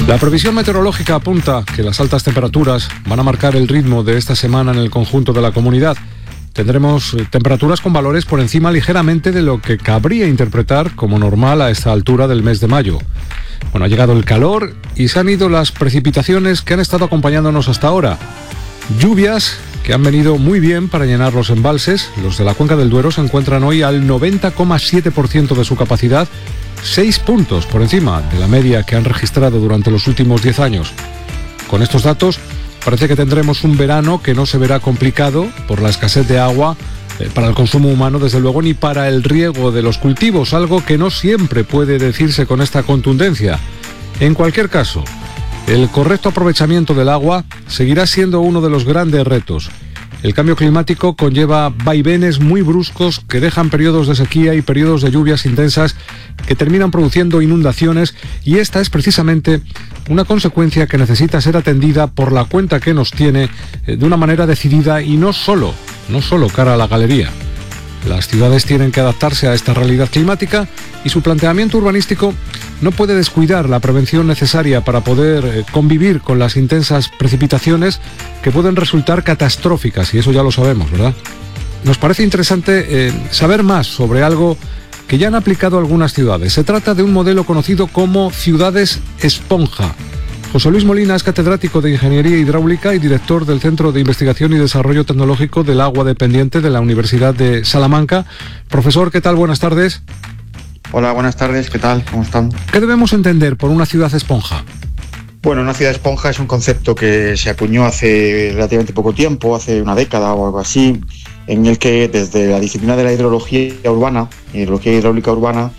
La previsión meteorológica apunta que las altas temperaturas van a marcar el ritmo de esta semana en el conjunto de la comunidad. Tendremos temperaturas con valores por encima ligeramente de lo que cabría interpretar como normal a esta altura del mes de mayo. Bueno, ha llegado el calor y se han ido las precipitaciones que han estado acompañándonos hasta ahora. Lluvias que han venido muy bien para llenar los embalses. Los de la Cuenca del Duero se encuentran hoy al 90,7% de su capacidad, 6 puntos por encima de la media que han registrado durante los últimos 10 años. Con estos datos, parece que tendremos un verano que no se verá complicado por la escasez de agua para el consumo humano, desde luego, ni para el riego de los cultivos, algo que no siempre puede decirse con esta contundencia. En cualquier caso, el correcto aprovechamiento del agua seguirá siendo uno de los grandes retos. El cambio climático conlleva vaivenes muy bruscos que dejan periodos de sequía y periodos de lluvias intensas que terminan produciendo inundaciones, y esta es precisamente una consecuencia que necesita ser atendida por la cuenta que nos tiene de una manera decidida y no solo cara a la galería. Las ciudades tienen que adaptarse a esta realidad climática y su planteamiento urbanístico no puede descuidar la prevención necesaria para poder convivir con las intensas precipitaciones que pueden resultar catastróficas, y eso ya lo sabemos, ¿verdad? Nos parece interesante saber más sobre algo que ya han aplicado algunas ciudades. Se trata de un modelo conocido como ciudades esponja. José Luis Molina es catedrático de Ingeniería Hidráulica y director del Centro de Investigación y Desarrollo Tecnológico del Agua Dependiente de la Universidad de Salamanca. Profesor, ¿qué tal? Buenas tardes. Hola, buenas tardes. ¿Qué tal? ¿Cómo están? ¿Qué debemos entender por una ciudad esponja? Bueno, una ciudad esponja es un concepto que se acuñó hace relativamente poco tiempo, hace una década o algo así, en el que desde la disciplina de la hidrología hidráulica urbana,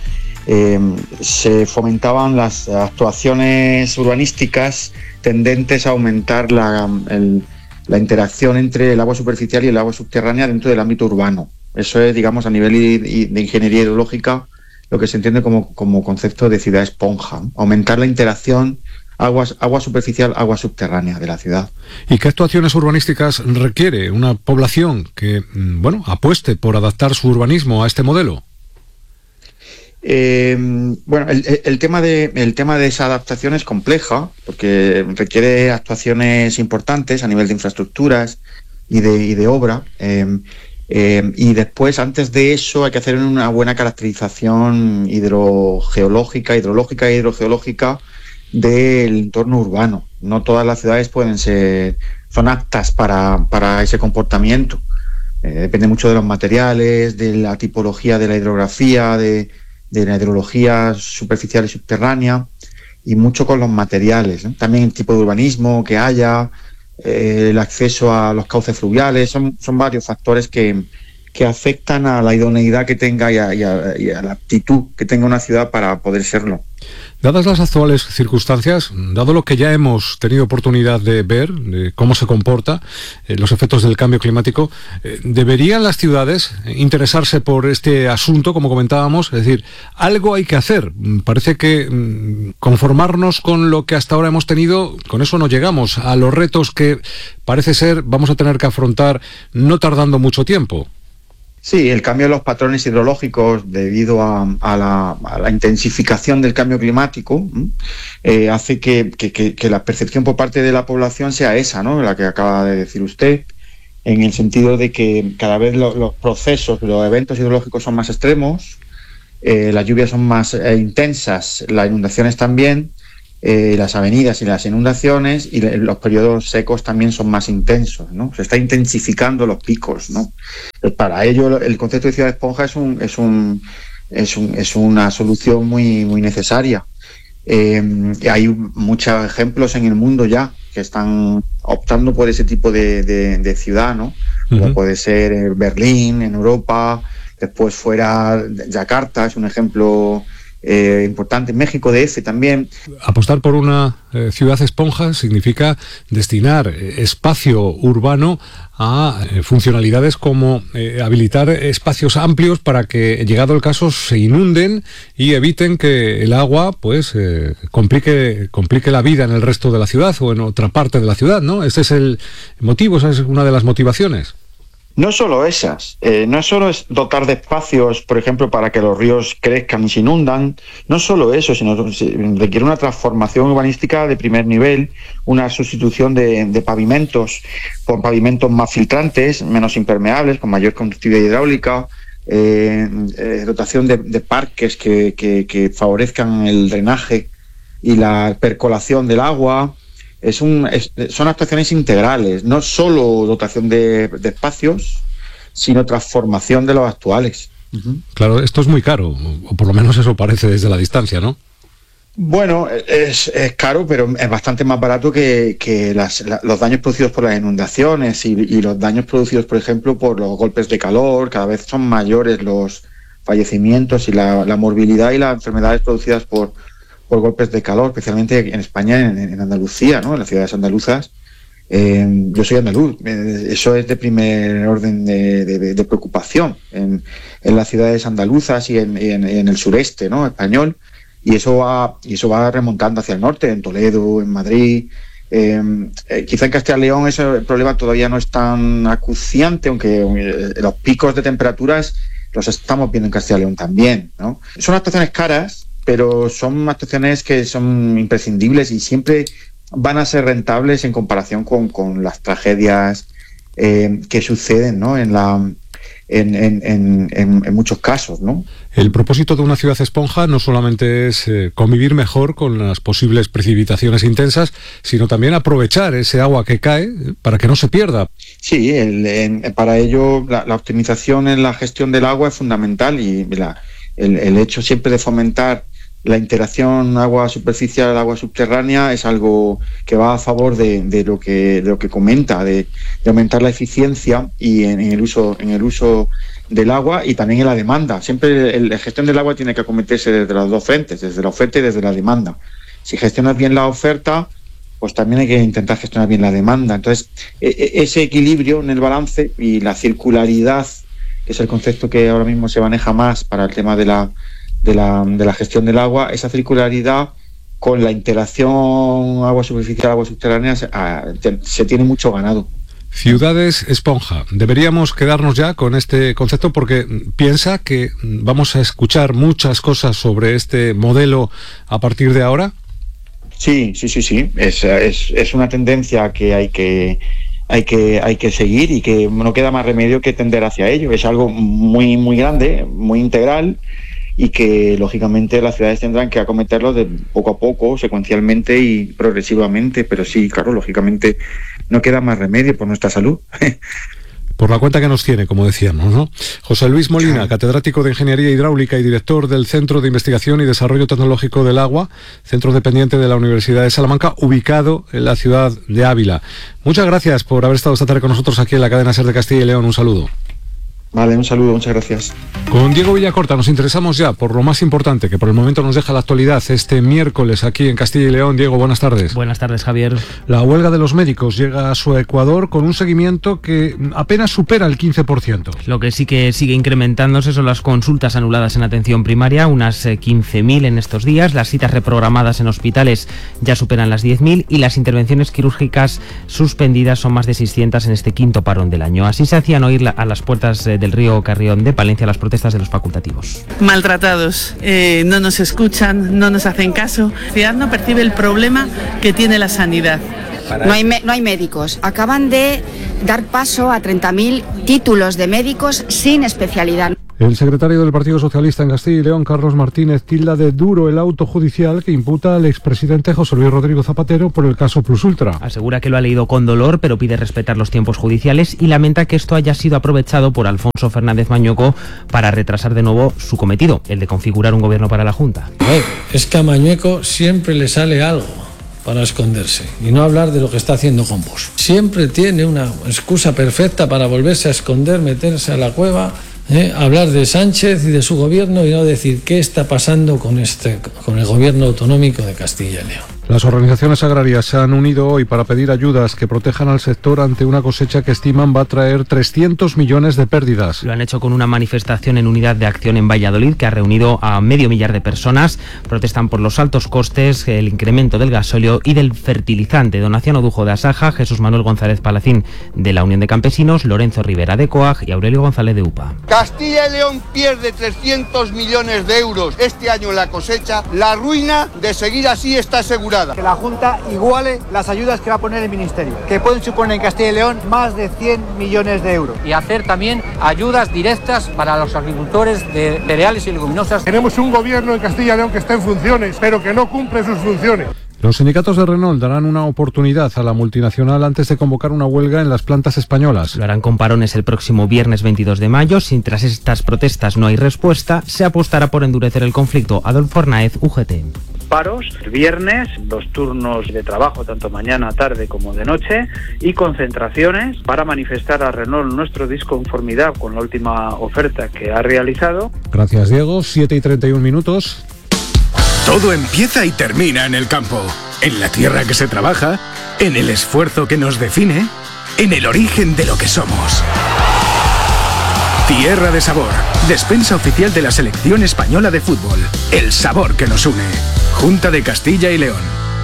se fomentaban las actuaciones urbanísticas tendentes a aumentar la interacción entre el agua superficial y el agua subterránea dentro del ámbito urbano. Eso es, digamos, a nivel de ingeniería hidrológica, lo que se entiende como concepto de ciudad esponja. Aumentar la interacción agua superficial, agua subterránea de la ciudad. ¿Y qué actuaciones urbanísticas requiere una población que, apueste por adaptar su urbanismo a este modelo? El tema de esa adaptación es compleja, porque requiere actuaciones importantes a nivel de infraestructuras y de obra, y después, antes de eso, hay que hacer una buena caracterización hidrológica y hidrogeológica del entorno urbano. No todas las ciudades son aptas para ese comportamiento. Depende mucho de los materiales, de la tipología de la hidrografía, de la hidrología superficial y subterránea, y mucho con los materiales, ¿no? También el tipo de urbanismo que haya, el acceso a los cauces fluviales, son varios factores que afectan a la idoneidad que tenga y a la aptitud que tenga una ciudad para poder serlo. Dadas las actuales circunstancias, dado lo que ya hemos tenido oportunidad de ver, de cómo se comporta los efectos del cambio climático, ¿deberían las ciudades interesarse por este asunto, como comentábamos? Es decir, algo hay que hacer. Parece que conformarnos con lo que hasta ahora hemos tenido, con eso no llegamos a los retos que parece ser vamos a tener que afrontar no tardando mucho tiempo. Sí, el cambio de los patrones hidrológicos debido a la intensificación del cambio climático hace que la percepción por parte de la población sea esa, ¿no? La que acaba de decir usted, en el sentido de que cada vez los procesos, los eventos hidrológicos son más extremos, las lluvias son más intensas, las inundaciones también, las avenidas y las inundaciones, y los periodos secos también son más intensos, ¿no? Se está intensificando los picos, ¿no? Para ello, el concepto de ciudad esponja es una solución muy, muy necesaria. Hay muchos ejemplos en el mundo ya que están optando por ese tipo de ciudad, ¿no? Como puede ser Berlín en Europa, después fuera Yakarta es un ejemplo importante. México DF también. Apostar por una ciudad esponja significa destinar espacio urbano a funcionalidades como habilitar espacios amplios para que, llegado el caso, se inunden y eviten que el agua complique la vida en el resto de la ciudad o en otra parte de la ciudad, ¿no? Ese es el motivo, esa es una de las motivaciones. No solo esas, no solo es dotar de espacios, por ejemplo, para que los ríos crezcan y se inundan, no solo eso, sino requiere una transformación urbanística de primer nivel, una sustitución de pavimentos por pavimentos más filtrantes, menos impermeables, con mayor conductividad hidráulica, dotación de parques que favorezcan el drenaje y la percolación del agua. Son actuaciones integrales, no solo dotación de espacios, sino transformación de los actuales. Claro, esto es muy caro, o por lo menos eso parece desde la distancia, ¿no? Bueno, es caro, pero es bastante más barato que los daños producidos por las inundaciones y los daños producidos, por ejemplo, por los golpes de calor. Cada vez son mayores los fallecimientos y la morbilidad y las enfermedades producidas por golpes de calor, especialmente en España, en Andalucía, ¿no? En las ciudades andaluzas. Yo soy andaluz, eso es de primer orden de preocupación en las ciudades andaluzas y en el sureste, ¿no? Español, y eso va remontando hacia el norte, en Toledo, en Madrid. Quizá en Castilla y León ese problema todavía no es tan acuciante, aunque los picos de temperaturas los estamos viendo en Castilla y León también, ¿no? Son actuaciones caras, pero son actuaciones que son imprescindibles y siempre van a ser rentables en comparación con las tragedias que suceden, ¿no? en muchos casos, ¿no? El propósito de una ciudad esponja no solamente es convivir mejor con las posibles precipitaciones intensas, sino también aprovechar ese agua que cae para que no se pierda. Sí, para ello la optimización en la gestión del agua es fundamental y el hecho siempre de fomentar la interacción agua superficial, agua subterránea es algo que va a favor de lo que comenta, de aumentar la eficiencia y en el uso del agua y también en la demanda. Siempre la gestión del agua tiene que acometerse desde las dos frentes, desde la oferta y desde la demanda. Si gestionas bien la oferta, pues también hay que intentar gestionar bien la demanda. Entonces, ese equilibrio en el balance y la circularidad, que es el concepto que ahora mismo se maneja más para el tema de la gestión del agua, esa circularidad con la interacción agua superficial, agua subterránea se tiene mucho ganado. Ciudades esponja. Deberíamos quedarnos ya con este concepto porque piensa que vamos a escuchar muchas cosas sobre este modelo a partir de ahora. Sí. Es una tendencia que hay que seguir y que no queda más remedio que tender hacia ello. Es algo muy, muy grande, muy integral, y que lógicamente las ciudades tendrán que acometerlo de poco a poco, secuencialmente y progresivamente, pero sí, claro, lógicamente no queda más remedio por nuestra salud. Por la cuenta que nos tiene, como decíamos, ¿no? José Luis Molina, catedrático de Ingeniería Hidráulica y director del Centro de Investigación y Desarrollo Tecnológico del Agua, centro dependiente de la Universidad de Salamanca, ubicado en la ciudad de Ávila. Muchas gracias por haber estado esta tarde con nosotros aquí en la cadena SER de Castilla y León. Un saludo. Vale, un saludo, muchas gracias. Con Diego Villacorta nos interesamos ya por lo más importante que por el momento nos deja la actualidad este miércoles aquí en Castilla y León. Diego, buenas tardes. Buenas tardes, Javier. La huelga de los médicos llega a su Ecuador con un seguimiento que apenas supera el 15%. Lo que sí que sigue incrementándose son las consultas anuladas en atención primaria, unas 15.000 en estos días. Las citas reprogramadas en hospitales ya superan las 10.000 y las intervenciones quirúrgicas suspendidas son más de 600 en este quinto parón del año. Así se hacían oír a las puertas del río Carrión de Palencia las protestas de los facultativos. Maltratados, no nos escuchan, no nos hacen caso. La ciudad no percibe el problema que tiene la sanidad. No hay médicos. Acaban de dar paso a 30.000 títulos de médicos sin especialidad. El secretario del Partido Socialista en Castilla y León, Carlos Martínez, tilda de duro el auto judicial que imputa al expresidente José Luis Rodrigo Zapatero por el caso Plus Ultra. Asegura que lo ha leído con dolor, pero pide respetar los tiempos judiciales y lamenta que esto haya sido aprovechado por Alfonso Fernández Mañueco para retrasar de nuevo su cometido, el de configurar un gobierno para la Junta. Es que a Mañueco siempre le sale algo para esconderse y no hablar de lo que está haciendo con Vox. Siempre tiene una excusa perfecta para volverse a esconder, meterse a la cueva, hablar de Sánchez y de su gobierno y no decir qué está pasando con el gobierno autonómico de Castilla y León. Las organizaciones agrarias se han unido hoy para pedir ayudas que protejan al sector ante una cosecha que estiman va a traer 300 millones de pérdidas. Lo han hecho con una manifestación en Unidad de Acción en Valladolid que ha reunido a 500.000 de personas. Protestan por los altos costes, el incremento del gasóleo y del fertilizante. Donación Odujo de Asaja, Jesús Manuel González Palacín de la Unión de Campesinos, Lorenzo Rivera de COAG y Aurelio González de UPA. Castilla y León pierde 300 millones de euros este año en la cosecha. La ruina de seguir así está asegurada. Que la Junta iguale las ayudas que va a poner el Ministerio, que pueden suponer en Castilla y León más de 100 millones de euros. Y hacer también ayudas directas para los agricultores de cereales y leguminosas. Tenemos un gobierno en Castilla y León que está en funciones, pero que no cumple sus funciones. Los sindicatos de Renault darán una oportunidad a la multinacional antes de convocar una huelga en las plantas españolas. Lo harán con parones el próximo viernes 22 de mayo. Si tras estas protestas no hay respuesta, se apostará por endurecer el conflicto. Adolfo Arnaez, UGT. Paros viernes, los turnos de trabajo tanto mañana, tarde como de noche y concentraciones para manifestar a Renault nuestra disconformidad con la última oferta que ha realizado. Gracias, Diego. 7:31. Todo empieza y termina en el campo, en la tierra que se trabaja, en el esfuerzo que nos define, en el origen de lo que somos. Tierra de Sabor, despensa oficial de la selección española de fútbol. El sabor que nos une. Junta de Castilla y León.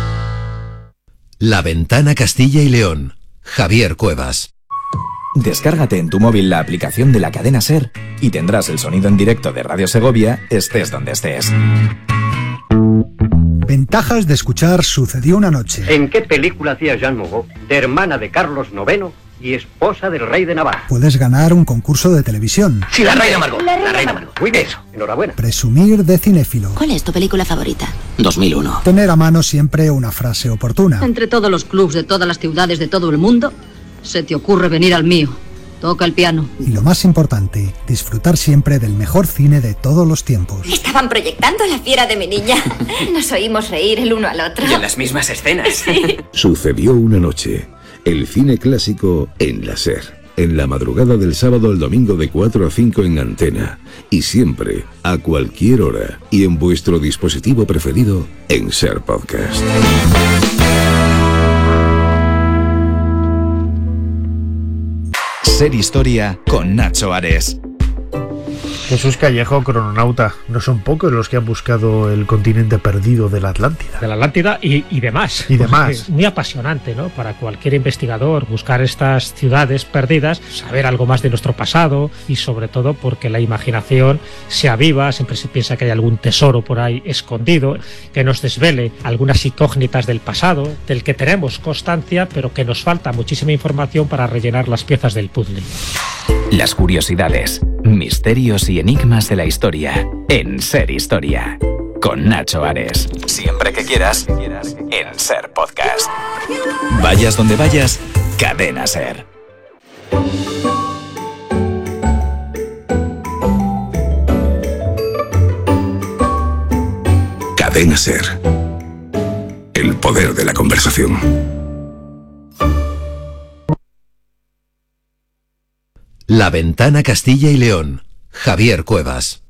La Ventana Castilla y León. Javier Cuevas. Descárgate en tu móvil la aplicación de la cadena SER y tendrás el sonido en directo de Radio Segovia, estés donde estés. Ventajas de escuchar Sucedió una noche. ¿En qué película hacía Jeanne Moreau, de hermana de Carlos IX y esposa del rey de Navarra? Puedes ganar un concurso de televisión. Sí, la reina Margot. La reina Margot. Muy bien, eso. Enhorabuena. Presumir de cinéfilo. ¿Cuál es tu película favorita? 2001. Tener a mano siempre una frase oportuna. Entre todos los clubs de todas las ciudades de todo el mundo, se te ocurre venir al mío. Toca el piano. Y lo más importante, disfrutar siempre del mejor cine de todos los tiempos. Estaban proyectando La fiera de mi niña. Nos oímos reír el uno al otro. Y en las mismas escenas. Sí. Sucedió una noche. El cine clásico en la SER. En la madrugada del sábado al domingo de 4 a 5 en Antena. Y siempre, a cualquier hora. Y en vuestro dispositivo preferido, en SER Podcast. SER Historia con Nacho Ares. Jesús Callejo, crononauta. No son pocos los que han buscado el continente perdido de la Atlántida. De la Atlántida y demás. Y demás. Es muy apasionante, ¿no? Para cualquier investigador buscar estas ciudades perdidas, saber algo más de nuestro pasado y sobre todo porque la imaginación se aviva, siempre se piensa que hay algún tesoro por ahí escondido, que nos desvele algunas incógnitas del pasado, del que tenemos constancia, pero que nos falta muchísima información para rellenar las piezas del puzzle. Las curiosidades, misterios y enigmas de la historia en SER Historia con Nacho Ares. Siempre que quieras en SER Podcast. Vayas donde vayas, Cadena SER. Cadena SER. El poder de la conversación. La Ventana Castilla y León. Javier Cuevas.